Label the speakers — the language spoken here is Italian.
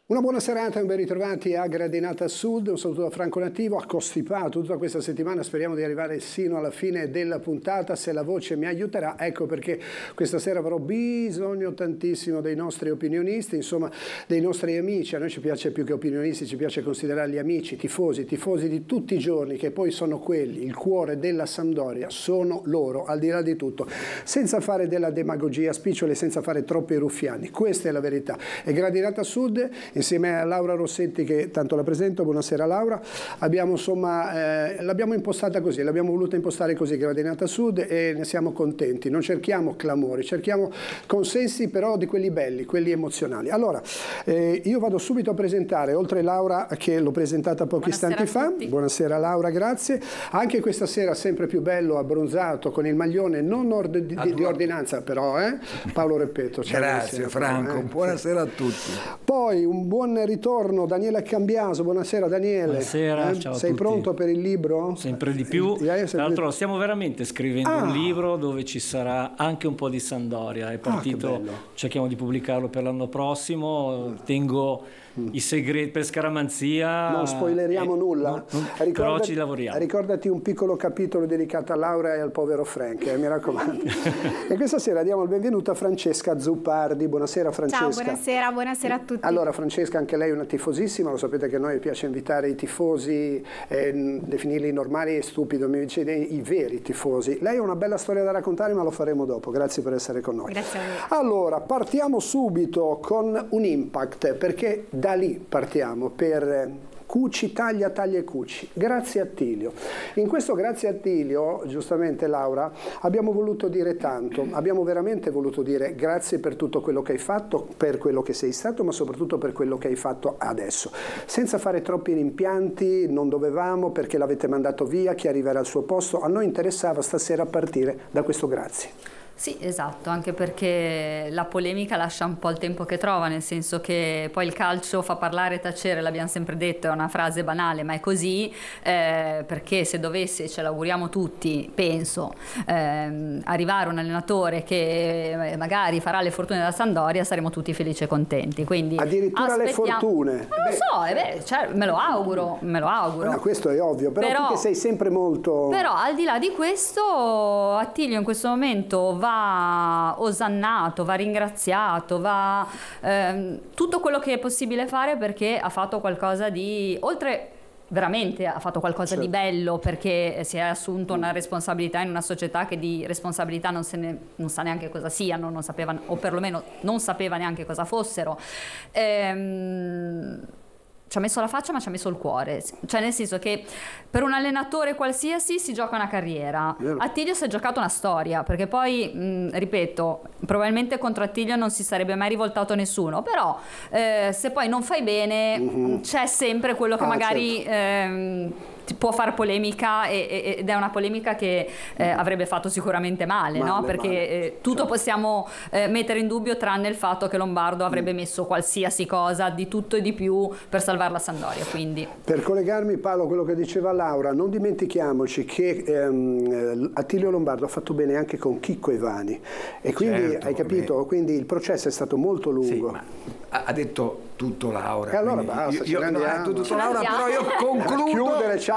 Speaker 1: Una buona serata e un ben ritrovati a Gradinata Sud, un saluto da Franco Nativo, accostipato tutta questa settimana, speriamo di arrivare sino alla fine della puntata, se la voce mi aiuterà, ecco perché questa sera avrò bisogno tantissimo dei nostri opinionisti, insomma dei nostri amici, a noi ci piace più che opinionisti, ci piace considerarli amici, tifosi di tutti i giorni, che poi sono quelli, il cuore della Sampdoria, sono loro, al di là di tutto, senza fare della demagogia spicciole, senza fare troppi ruffiani, questa è la verità. E Gradinata Sud, insieme a Laura Rossetti, che tanto la presento, buonasera Laura, abbiamo insomma, l'abbiamo impostata così, l'abbiamo voluta impostare così, Gradinata Sud, e ne siamo contenti, non cerchiamo clamori, cerchiamo consensi però di quelli belli, quelli emozionali. Allora, io vado subito a presentare, oltre Laura che l'ho presentata pochi istanti fa, buonasera Laura, grazie, anche questa sera sempre più bello, abbronzato, con il maglione non di ordinanza però, Paolo Repetto.
Speaker 2: Grazie Franco, buonasera a tutti.
Speaker 1: Poi un buon ritorno Daniele Cambiaso, buonasera Daniele.
Speaker 3: Buonasera, ciao a
Speaker 1: Sei
Speaker 3: tutti.
Speaker 1: Pronto per il libro?
Speaker 3: Sempre di più, tra l'altro stiamo veramente scrivendo un libro dove ci sarà anche un po' di Sampdoria, è partito, cerchiamo di pubblicarlo per l'anno prossimo, tengo i segreti per scaramanzia.
Speaker 1: Non spoileriamo nulla,
Speaker 3: però ci lavoriamo.
Speaker 1: Ricordati un piccolo capitolo dedicato a Laura e al povero Frank, mi raccomando. E questa sera diamo il benvenuto a Francesca Zuppardi, buonasera Francesca.
Speaker 4: Ciao, buonasera a tutti.
Speaker 1: Allora Francesca, anche lei è una tifosissima, lo sapete che a noi piace invitare i tifosi, definirli normali e stupidi, mi dice i veri tifosi. Lei ha una bella storia da raccontare, ma lo faremo dopo, grazie per essere con noi.
Speaker 4: Grazie a voi.
Speaker 1: Allora, partiamo subito con un impact, perché da lì partiamo per Cucci, taglia e Cucci. Grazie a Attilio. In questo grazie a Attilio, giustamente Laura, abbiamo voluto dire tanto, abbiamo veramente voluto dire grazie per tutto quello che hai fatto, per quello che sei stato, ma soprattutto per quello che hai fatto adesso. Senza fare troppi rimpianti, non dovevamo perché l'avete mandato via, chi arriverà al suo posto, a noi interessava stasera partire da questo grazie.
Speaker 5: Sì, esatto, anche perché la polemica lascia un po' il tempo che trova, nel senso che poi il calcio fa parlare e tacere, l'abbiamo sempre detto, è una frase banale, ma è così, perché se dovesse, ce l'auguriamo tutti, penso, arrivare un allenatore che magari farà le fortune della Sampdoria, saremo tutti felici e contenti. Quindi
Speaker 1: addirittura le fortune.
Speaker 5: Non lo so, cioè, me lo auguro.
Speaker 1: No, questo è ovvio, però tu che sei sempre molto...
Speaker 5: Però al di là di questo, Attilio in questo momento va osannato, va ringraziato, va tutto quello che è possibile fare, perché ha fatto qualcosa di, oltre veramente ha fatto qualcosa di bello, perché si è assunto una responsabilità in una società che di responsabilità non sa neanche cosa siano, non sapeva, o perlomeno non sapeva neanche cosa fossero. Ci ha messo la faccia ma ci ha messo il cuore, cioè nel senso che per un allenatore qualsiasi si gioca una carriera. Attilio si è giocato una storia, perché poi ripeto, probabilmente contro Attilio non si sarebbe mai rivoltato nessuno, però se poi non fai bene c'è sempre quello che magari certo. Può fare polemica ed è una polemica che avrebbe fatto sicuramente male, no? Perché tutto certo. Possiamo mettere in dubbio, tranne il fatto che Lombardo avrebbe messo qualsiasi cosa, di tutto e di più, per salvare la Sampdoria. Quindi.
Speaker 1: Per collegarmi Paolo a quello che diceva Laura, non dimentichiamoci che Attilio Lombardo ha fatto bene anche con Chicco Ivani e quindi certo, hai capito, quindi il processo è stato molto lungo. Sì, ma
Speaker 2: ha detto tutto Laura.
Speaker 1: E allora basta,
Speaker 2: tutto Laura, però io concludo.
Speaker 1: Chiudere,